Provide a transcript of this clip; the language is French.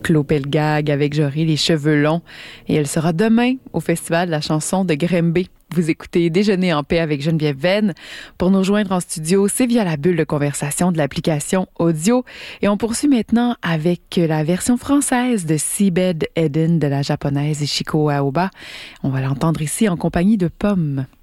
Claude Pelgag avec J'aurai les cheveux longs. Et elle sera demain au Festival de la chanson de Grimby. Vous écoutez Déjeuner en paix avec Geneviève Venn. Pour nous rejoindre en studio, c'est via la bulle de conversation de l'application audio. Et on poursuit maintenant avec la version française de Seabed Eden de la japonaise Ishiko Aoba. On va l'entendre ici en compagnie de Pomme.